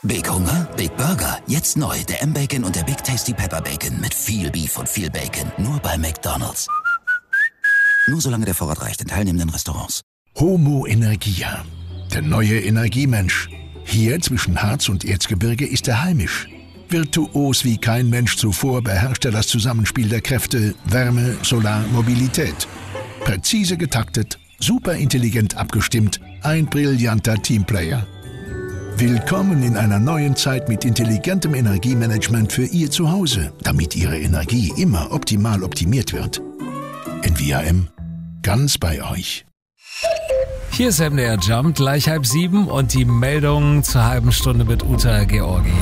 Big Hunger, Big Burger. Jetzt neu, der M-Bacon und der Big Tasty Pepper Bacon mit viel Beef und viel Bacon. Nur bei McDonald's. Nur solange der Vorrat reicht in teilnehmenden Restaurants. Homo Energia, der neue Energiemensch. Hier zwischen Harz und Erzgebirge ist er heimisch. Virtuos wie kein Mensch zuvor beherrscht er das Zusammenspiel der Kräfte Wärme, Solar, Mobilität. Präzise getaktet, super intelligent abgestimmt, ein brillanter Teamplayer. Willkommen in einer neuen Zeit mit intelligentem Energiemanagement für Ihr Zuhause, damit Ihre Energie immer optimal optimiert wird. NVIM, ganz bei euch. Hier ist MDR Jump, gleich 6:30 und die Meldung zur halben Stunde mit Uta Georgi.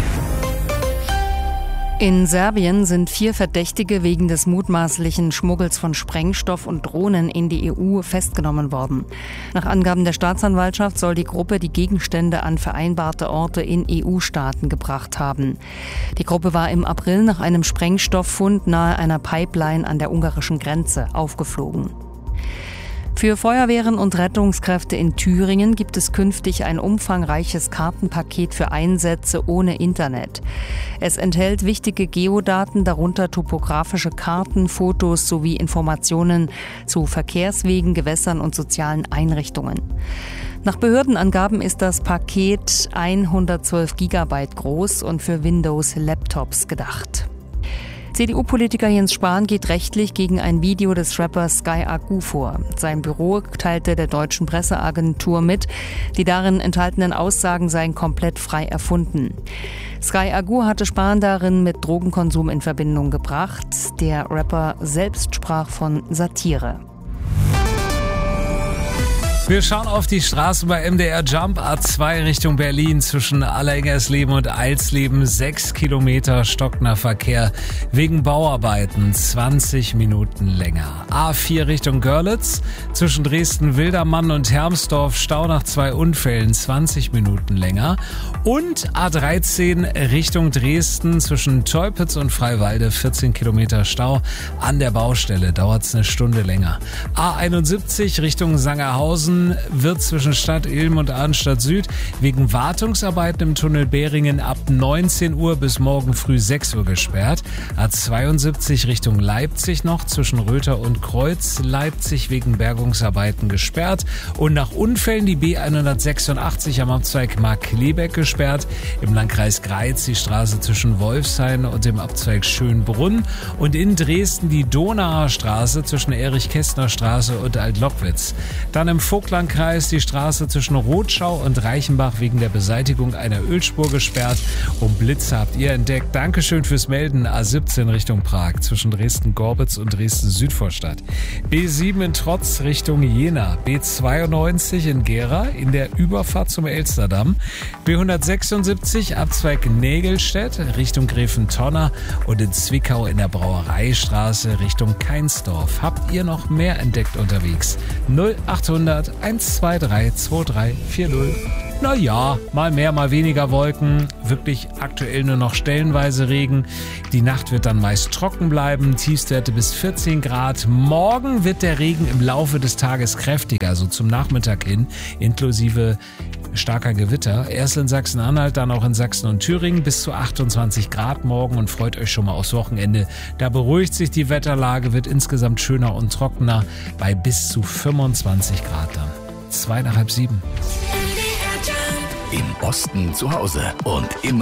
In Serbien sind 4 Verdächtige wegen des mutmaßlichen Schmuggels von Sprengstoff und Drohnen in die EU festgenommen worden. Nach Angaben der Staatsanwaltschaft soll die Gruppe die Gegenstände an vereinbarte Orte in EU-Staaten gebracht haben. Die Gruppe war im April nach einem Sprengstofffund nahe einer Pipeline an der ungarischen Grenze aufgeflogen. Für Feuerwehren und Rettungskräfte in Thüringen gibt es künftig ein umfangreiches Kartenpaket für Einsätze ohne Internet. Es enthält wichtige Geodaten, darunter topografische Karten, Fotos sowie Informationen zu Verkehrswegen, Gewässern und sozialen Einrichtungen. Nach Behördenangaben ist das Paket 112 Gigabyte groß und für Windows-Laptops gedacht. CDU-Politiker Jens Spahn geht rechtlich gegen ein Video des Rappers Sky Agu vor. Sein Büro teilte der deutschen Presseagentur mit, die darin enthaltenen Aussagen seien komplett frei erfunden. Sky Agu hatte Spahn darin mit Drogenkonsum in Verbindung gebracht. Der Rapper selbst sprach von Satire. Wir schauen auf die Straßen bei MDR Jump, A2 Richtung Berlin zwischen Allerengersleben und Eilsleben. 6 Kilometer stockender Verkehr wegen Bauarbeiten, 20 Minuten länger. A4 Richtung Görlitz zwischen Dresden-Wildermann und Hermsdorf, Stau nach 2 Unfällen, 20 Minuten länger. Und A13 Richtung Dresden zwischen Teupitz und Freiwalde, 14 Kilometer Stau. An der Baustelle dauert es eine Stunde länger. A71 Richtung Sangerhausen wird zwischen Stadt Ilm und Arnstadt Süd wegen Wartungsarbeiten im Tunnel Behringen ab 19 Uhr bis morgen früh 6 Uhr gesperrt. A72 Richtung Leipzig noch zwischen Röther und Kreuz, Leipzig wegen Bergungsarbeiten gesperrt. Und nach Unfällen die B186 am Abzweig Markkleebeck gesperrt. Im Landkreis Greiz die Straße zwischen Wolfshain und dem Abzweig Schönbrunn. Und in Dresden die Donauer Straße zwischen Erich-Kästner-Straße und Alt-Lockwitz. Dann im Vogtlandkreis die Straße zwischen Rotschau und Reichenbach wegen der Beseitigung einer Ölspur gesperrt. Und Blitze habt ihr entdeckt. Dankeschön fürs Melden. A17 Richtung Prag zwischen Dresden-Gorbitz und Dresden-Südvorstadt. B7 in Trotz Richtung Jena. B92 in Gera in der Überfahrt zum Elsterdamm. B176 Abzweig Nägelstedt Richtung Gräfentonner und in Zwickau in der Brauereistraße Richtung Keinsdorf. Habt ihr noch mehr entdeckt unterwegs? 0800 123 2340. Naja, mal mehr, mal weniger Wolken. Wirklich aktuell nur noch stellenweise Regen. Die Nacht wird dann meist trocken bleiben. Tiefstwerte bis 14 Grad. Morgen wird der Regen im Laufe des Tages kräftiger, so zum Nachmittag hin, inklusive starker Gewitter. Erst in Sachsen-Anhalt, dann auch in Sachsen und Thüringen bis zu 28 Grad morgen und freut euch schon mal aufs Wochenende. Da beruhigt sich die Wetterlage, wird insgesamt schöner und trockener bei bis zu 25 Grad dann. 6:55. Im Osten zu Hause und immer